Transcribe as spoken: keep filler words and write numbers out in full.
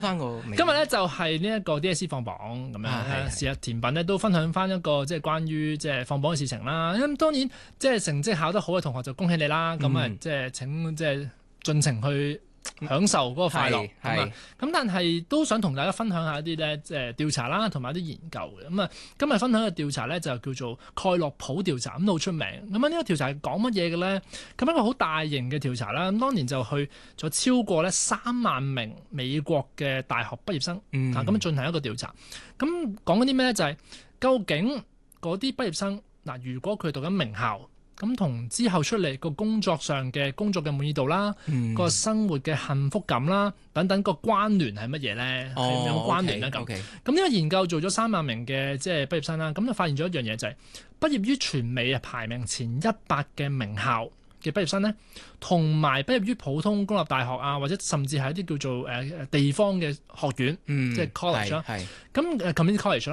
翻個今日咧就係呢一個 D S E 放榜咁樣咧，時日甜品咧都分享翻一個即係關於即係放榜嘅事情啦。咁當然即係成績考得好嘅同學就恭喜你啦。咁啊、嗯、即係請即係盡情去享受嗰個快樂咁啊！咁但係都想同大家分享一下一啲咧，即係調查啦，同埋一啲研究嘅。咁啊，今日分享嘅調查咧就叫做蓋洛普調查，咁都好出名。咁啊，呢個調查係講乜嘢嘅咧？咁一個好大型嘅調查啦。咁當年就去咗超過咧三萬名美國嘅大學畢業生，嗯、啊咁進行一個調查。咁講緊啲咩咧？就係、是、究竟嗰啲畢業生嗱，如果佢讀緊名校。咁同之後出嚟個工作上嘅工作嘅滿意度啦，個、嗯、生活嘅幸福感啦，等等個關聯係乜嘢咧？哦、有冇關聯咧？咁咁呢個研究做咗三萬名嘅即係畢業生啦，咁就發現咗一樣嘢就係、是、畢業於全美啊排名前一百嘅名校嘅畢業生咧，同埋畢業於普通公立大學啊，或者甚至係一啲叫做誒地方嘅學院，嗯、即係 college 啦，咁誒 community college 啦。